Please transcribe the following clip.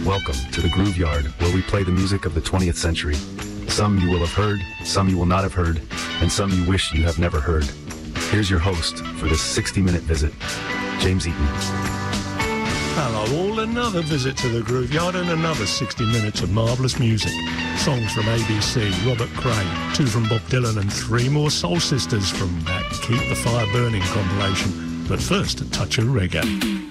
Welcome to the Groove Yard, where we play the music of the 20th century. Some you will have heard, some you will not have heard, and some you wish you have never heard. Here's your host for this 60-minute visit, James Eaton. Hello all, another visit to the Groove Yard and another 60 minutes of marvellous music. Songs from ABC, Robert Cray, 2 from Bob Dylan and 3 more Soul Sisters from that Keep the Fire Burning compilation. But first, a touch of reggae.